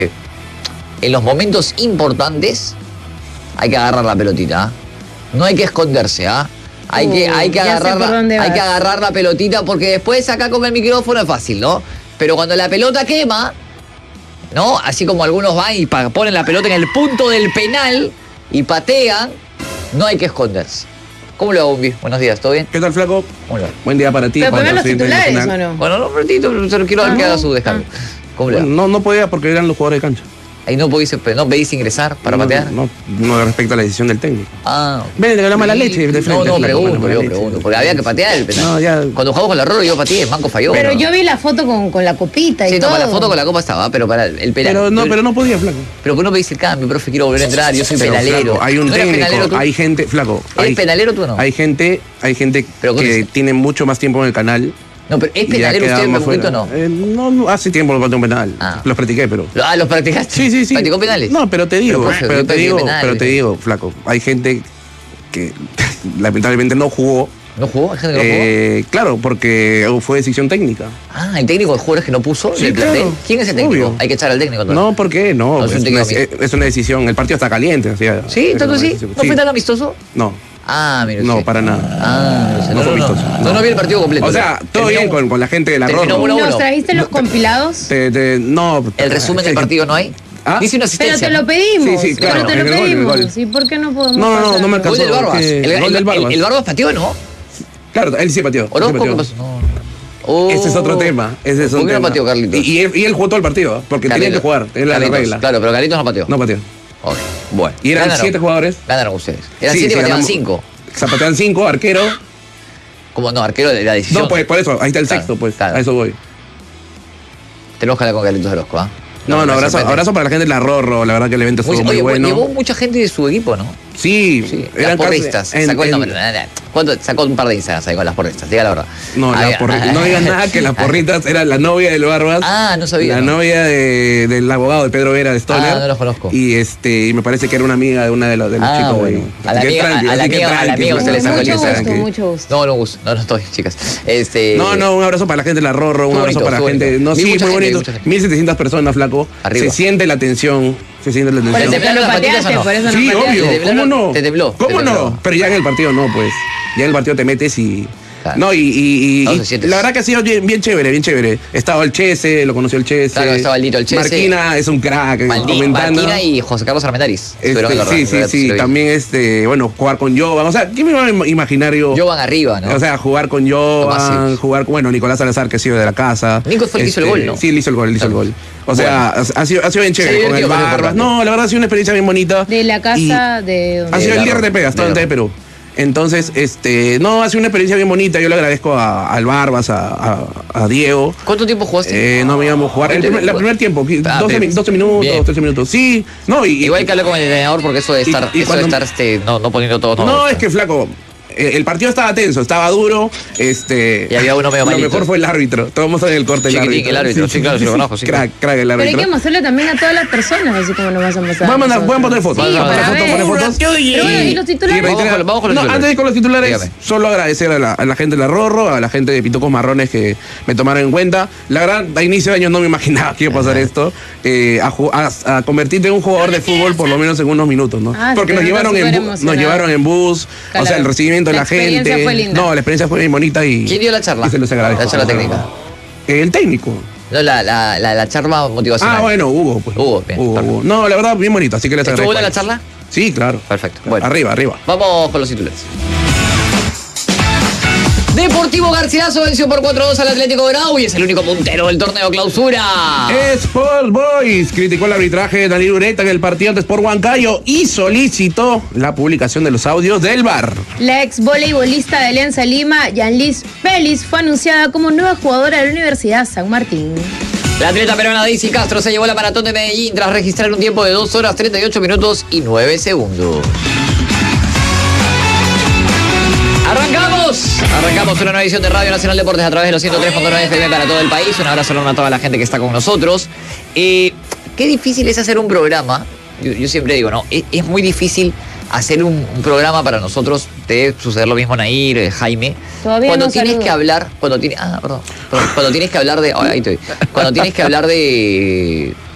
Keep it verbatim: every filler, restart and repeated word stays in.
En los momentos importantes hay que agarrar la pelotita, ¿ah? No hay que esconderse, ¿ah? Hay, uh, que, hay, que agarrar la, hay que agarrar la pelotita, porque después acá con el micrófono es fácil, ¿no? Pero cuando la pelota quema, ¿no? Así como algunos van y ponen la pelota en el punto del penal y patean, no hay que esconderse. ¿Cómo le va, Bombi? Buenos días, ¿todo bien? ¿Qué tal, flaco? Hola. Buen día para ti. ¿Pero poner los titulares o no? Bueno, no, un ratito, solo quiero ver que haga su descargo. ¿Cómo le va? No, no podía porque eran los jugadores de cancha. Ahí no podéis, no pedís ingresar para no, patear. No, no respecto a la decisión del técnico. Ah. Ven, de la mala leche. De frente, no, no, flaco, pregunto, yo pregunto. Porque había que patear el penal. No, ya. Cuando jugamos con la Roro yo pateé, Manco falló. Pero ¿no? yo vi la foto con, con la copita y sí, todo. Sí, no, la foto con la copa estaba, pero para el penal. Pero no, yo, pero no podía, flaco. Pero ¿por qué no pedís el cambio, profe? Quiero volver a entrar, yo soy pero, penalero. Flaco, hay un ¿No técnico, hay gente, flaco. ¿Eres hay, penalero tú o no? Hay gente, hay gente que tiene mucho más tiempo en el canal. No, pero ¿es penalero usted en el momento o no? Eh, no? No, hace tiempo no pateo un penal. Ah. Los practiqué, pero... Ah, ¿los practicaste? Sí, sí, sí. ¿Practicó penales? No, pero te digo, pero, profe, pero te digo, penales, pero te digo, flaco, hay gente que lamentablemente no jugó. ¿No jugó? ¿Hay gente que no eh, jugó? Claro, porque fue decisión técnica. Ah, ¿el técnico de jugadores que no puso? Sí, claro. ¿Quién es el técnico? Obvio. Hay que echar al técnico. ¿No? No, ¿por qué? No, no es, es, una, es una decisión. El partido está caliente. O sea, ¿Sí? ¿Tanto sí? ¿No fue sí. tan amistoso? No. Ah, mira. No, sí. para nada. Ah, no, sé. no, no fue no, amistoso. No, no, no vi el partido completo. O sea, todo bien con, con la gente de la Rorro. ¿Nos trajiste los compilados? Te, te, no. ¿El resumen del partido no hay? ¿Ah? Dice una asistencia. Pero te lo pedimos. Sí, sí, claro. Pero te lo el pedimos. Gol, el gol. ¿Y por qué no podemos No, no, no, no me alcanzó. Gol del Barbas. El, el, gol del Barbas. El, el Barbas pateó, ¿no? Claro, él sí pateó. ¿Orozco qué pasó? No. Oh. Ese es otro tema. Ese es ¿Por un qué tema. no pateó Carlitos? Y, y, él, y él jugó todo el partido, porque Carlitos. tenía que jugar. Es la Carlitos, regla. Claro, pero Carlitos no pateó. No pateó. Okay. Bueno. Y eran ganaron. siete jugadores. Ganaron ustedes. Eran sí, siete sí, y pateaban ganamos. cinco. Zapatean cinco, arquero. ¿Cómo no? Arquero de la decisión. No, pues por eso, ahí está el claro, sexto, pues. Claro. A eso voy. Tenemos que hablar con Carlitos Orozco, ¿ah? ¿eh? No, no, abrazo, abrazo para la gente de la Rorro, la verdad que el evento estuvo muy oye, bueno. Llevó mucha gente de su equipo, ¿no? Sí, sí eran las porristas. En, sacó el en, nombre. ¿Cuánto? Sacó un par de Instagrams ahí con las porristas, diga la verdad. No, ah, la porri ah, no digas nada que las porristas era la novia del Barbas. Ah, no sabía. La no. novia de, del abogado de Pedro Vera de Stoner. Ah, no los conozco. Y este, y me parece que era una amiga de una de los, de los ah, chicos bueno. de a la amiga, tranqui, a la amiga, a la amiga usted le sacó el Instagram. Mucho gusto, mucho gusto. No, no gusto. No, no estoy, chicas. Este... No, no, un abrazo para la gente de la Rorro, un abrazo para la gente. No, sí, muy bonito. mil setecientas personas, flaco. Se siente la tensión. Se siente la tensión. Por eso lo pateaste, por eso no Sí, obvio. ¿Cómo no? Te tembló. ¿Cómo no? Pero ya en el partido no, pues. Ya en el partido te metes y... Claro. No, y, y, y, no, y la verdad que ha sido bien, bien chévere, bien chévere. Estaba el Chese, lo conoció el Chese. Claro, estaba Aldito el Chese. Marquina es un crack. Maldi, comentando. Marquina y José Carlos Armendáriz. Este, sí, sí, sí. También este, bueno, jugar con Jovan. O sea, ¿quién me iba a imaginar yo? Jovan arriba, ¿no? O sea, jugar con Jovan, jugar con, bueno, Nicolás Salazar, que ha sido de la casa. Nico fue el que este, hizo el gol, ¿no? Sí, él hizo el gol, él hizo el gol. O sea, bueno, ha, sido, ha sido bien chévere sí, con el Barbas. No, la verdad ha sido una experiencia bien bonita. De la casa de... Ha sido el I R T P, hasta antes de Perú. Entonces, este, no, ha sido una experiencia bien bonita. Yo le agradezco a, al Barbas, a, a, a Diego. ¿Cuánto tiempo jugaste? Eh, no me íbamos a jugar. El primer, el primer tiempo, ah, doce, doce minutos, bien. trece minutos. Sí, no, y, igual que hablé con el entrenador porque eso de estar, y, y eso cuando, de estar este, no, no poniendo todo. todo no, es que flaco. El partido estaba tenso, estaba duro. Este, y había uno medio malito. Lo mejor fue el árbitro. Todos vamos a ver el corte del árbitro. el árbitro. Sí, sí, claro, sí, lo conozco. Sí, crack, crack el árbitro. Pero hay que mostrarle también a todas las personas, así como nos vas a mostrar. Voy a mandar, voy a poner fotos. Sí, a poner fotos, poner fotos. Pero bueno, ¿y los titulares? Vamos con, vamos con los no, titulares. Antes de ir con los titulares, dígame. Solo agradecer a la, a la gente de la Rorro, a la gente de Pitocos Marrones que me tomaron en cuenta. La verdad, a inicio de año no me imaginaba que iba a pasar Ajá. esto. Eh, a, a, a convertirte en un jugador de fútbol por lo menos en unos minutos, ¿no? Ah, porque nos llevaron, en bu nos llevaron en bus, claro. O sea, el recibimiento de la, la gente. Fue linda. No, la experiencia fue bien bonita y... ¿Quién dio la charla? Y se los agradezco. La charla técnica. El técnico. No, la, la, la, la charla motivacional. Ah, bueno, Hugo. Pues. Hugo, bien. Hugo, Hugo. No, la verdad, bien bonito, así que les agradezco. ¿Estuvo buena la charla? Sí, claro. Perfecto. Bueno. Arriba, arriba. Vamos con los titulares. Deportivo Garcilaso venció por cuatro a dos al Atlético Grau y es el único puntero del torneo clausura. Sport Boys criticó el arbitraje de Daniel Ureta en el partido de Sport Huancayo y solicitó la publicación de los audios del V A R. La ex voleibolista de Alianza Lima, Yanlis Félix, fue anunciada como nueva jugadora de la Universidad San Martín. La atleta peruana Daisy Castro se llevó la maratón de Medellín tras registrar un tiempo de dos horas treinta y ocho minutos y nueve segundos. ¡Arrancamos! Arrancamos una nueva edición de Radio Nacional Deportes a través de los ciento tres punto nueve F M para todo el país. Un abrazo enorme a toda la gente que está con nosotros. Eh, qué difícil es hacer un programa. Yo, yo siempre digo, ¿no? Es, es muy difícil hacer un, un programa para nosotros. Debe suceder lo mismo Nair, eh, Jaime. Todavía cuando no tienes saludo. que hablar, cuando tienes, ah, perdón, perdón, cuando tienes que hablar de, oh, ahí estoy. Cuando tienes que hablar de